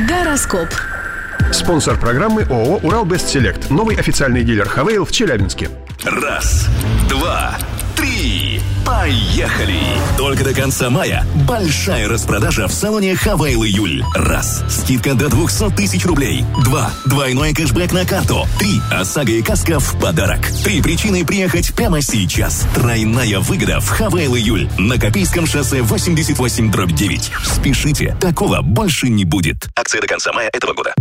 Гороскоп. Спонсор программы ООО «Урал-Бест-Селект». Новый официальный дилер «Хавейл» в Челябинске. 1, 2, 3. Поехали! Только до конца мая большая распродажа в салоне «Хавейл Июль». 1. Скидка до 200 тысяч рублей. 2. Двойной кэшбэк на карту. 3. ОСАГО и каска в подарок. 3 причины приехать прямо сейчас. Тройная выгода в «Хавейл Июль» на Копейском шоссе 88/9. Спешите, такого больше не будет. Акция до конца мая этого года.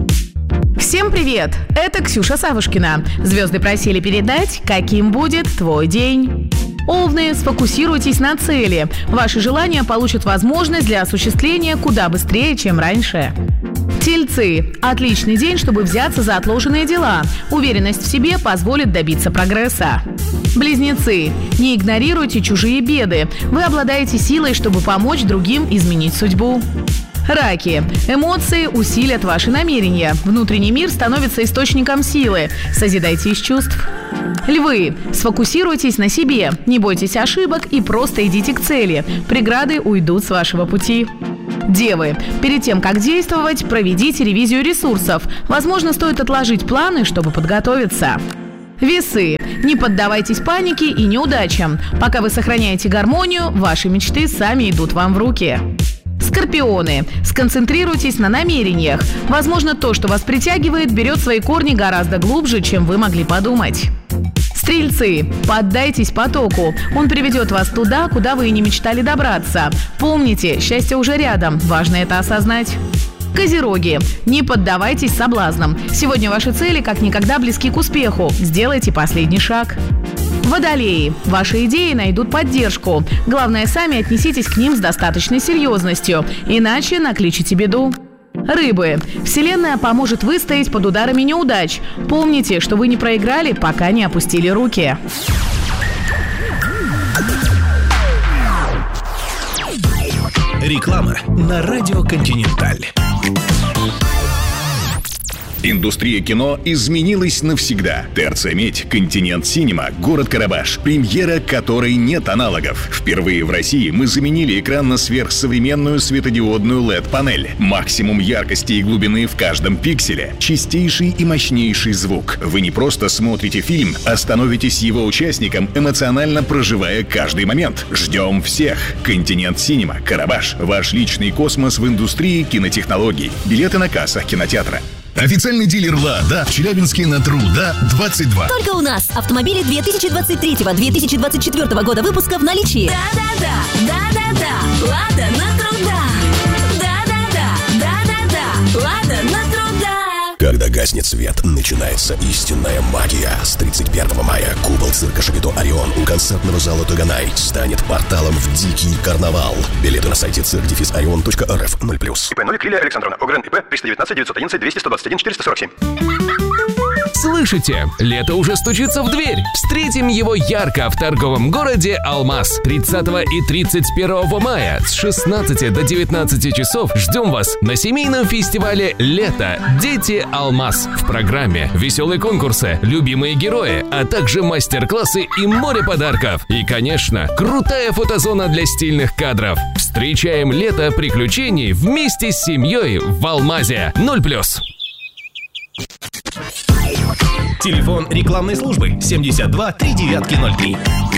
Всем привет! Это Ксюша Савушкина. Звезды просили передать, каким будет твой день. Овны, сфокусируйтесь на цели. Ваши желания получат возможность для осуществления куда быстрее, чем раньше. Тельцы. Отличный день, чтобы взяться за отложенные дела. Уверенность в себе позволит добиться прогресса. Близнецы. Не игнорируйте чужие беды. Вы обладаете силой, чтобы помочь другим изменить судьбу. Раки. Эмоции усилят ваши намерения. Внутренний мир становится источником силы. Созидайте из чувств. Львы. Сфокусируйтесь на себе. Не бойтесь ошибок и просто идите к цели. Преграды уйдут с вашего пути. Девы. Перед тем, как действовать, проведите ревизию ресурсов. Возможно, стоит отложить планы, чтобы подготовиться. Весы. Не поддавайтесь панике и неудачам. Пока вы сохраняете гармонию, ваши мечты сами идут вам в руки. Скорпионы. Сконцентрируйтесь на намерениях. Возможно, то, что вас притягивает, берет свои корни гораздо глубже, чем вы могли подумать. Стрельцы. Поддайтесь потоку. Он приведет вас туда, куда вы и не мечтали добраться. Помните, счастье уже рядом. Важно это осознать. Козероги. Не поддавайтесь соблазнам. Сегодня ваши цели как никогда близки к успеху. Сделайте последний шаг. Водолеи. Ваши идеи найдут поддержку. Главное, сами отнеситесь к ним с достаточной серьезностью, иначе накличите беду. Рыбы. Вселенная поможет выстоять под ударами неудач. Помните, что вы не проиграли, пока не опустили руки. Реклама на радио «Континенталь». Индустрия кино изменилась навсегда. ТРЦ «Медь», «Континент Синема», город Карабаш. Премьера которой нет аналогов. Впервые в России мы заменили экран на сверхсовременную светодиодную LED-панель. Максимум яркости и глубины в каждом пикселе. Чистейший и мощнейший звук. Вы не просто смотрите фильм, а становитесь его участником, эмоционально проживая каждый момент. Ждем всех. «Континент Синема», Карабаш. Ваш личный космос в индустрии кинотехнологий. Билеты на кассах кинотеатра. Официальный дилер «Лада» в Челябинске на Труда 22. Только у нас автомобили 2023-2024 года выпуска в наличии. Да-да-да, «Лада» на Труда. Да-да-да, «Лада» на Труда. Когда гаснет свет, начинается истинная магия. С 31 мая купол цирка Шапито «Орион» у концертного зала «Таганай» станет порталом в дикий карнавал. Билеты на сайте circ-orion.rf 0+. ИП Новик Лилия Александровна. ОГРН ИП 319 911 221 447. Слышите? Лето уже стучится в дверь. Встретим его ярко в торговом городе Алмаз. 30 и 31 мая с 16 до 19 часов ждем вас на семейном фестивале «Лето. Дети Алмаз». В программе веселые конкурсы, любимые герои, а также мастер-классы и море подарков. И, конечно, крутая фотозона для стильных кадров. Встречаем лето приключений вместе с семьей в Алмазе. 0+. Телефон рекламной службы 72 3903.